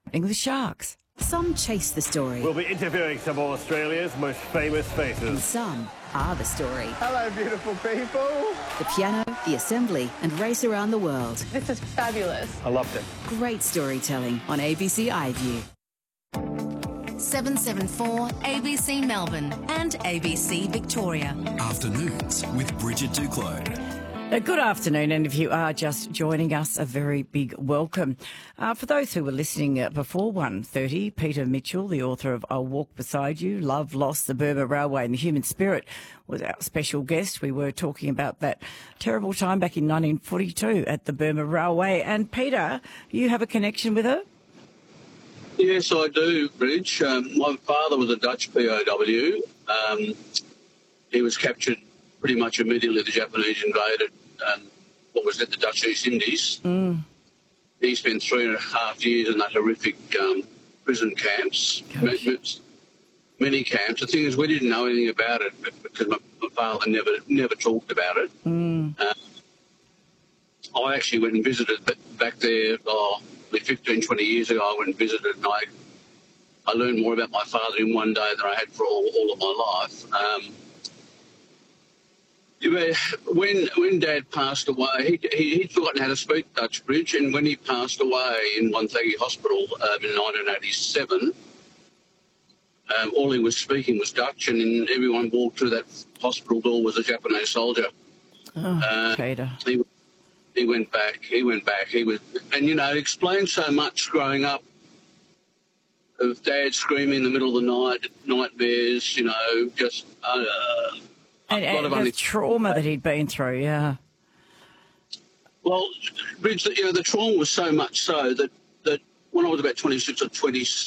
The Sharks. Some chase the story. We'll be interviewing some of Australia's most famous And faces. some are the story. Hello, beautiful people. The piano, the assembly, and race around the world. This is fabulous. I loved it. Great storytelling on ABC iView. 774 ABC Melbourne and ABC Victoria. Afternoons with Bridget Duclos. Good afternoon, and if you are just joining us, a very big welcome. For those who were listening before 1:30, Peter Mitchell, the author of I'll Walk Beside You, Love, Loss, the Burma Railway and the Human Spirit, was our special guest. We were talking about that terrible time back in 1942 at the Burma Railway. And Peter, you have a connection with her? Yes, I do, Bridge. My father was a Dutch POW. He was captured pretty much immediately. The Japanese invaded what was at the Dutch East Indies. He spent 3.5 years in that horrific prison camps, many camps. The thing is, we didn't know anything about it because my father never talked about it. I actually went and visited back there 15, 20 years ago. I went and visited, and I learned more about my father in one day than I had for all of my life. When Dad passed away, he'd forgotten how to speak Dutch, Bridge, and when he passed away in Wonthaggi Hospital in 1987, all he was speaking was Dutch, and everyone walked through that hospital door was a Japanese soldier. Peter. He went back. He was, and it explained so much growing up of Dad screaming in the middle of the night, nightmares, just. And the trauma that he'd been through, yeah. Well, Bridge, the trauma was so much so that when I was about 26 or 27,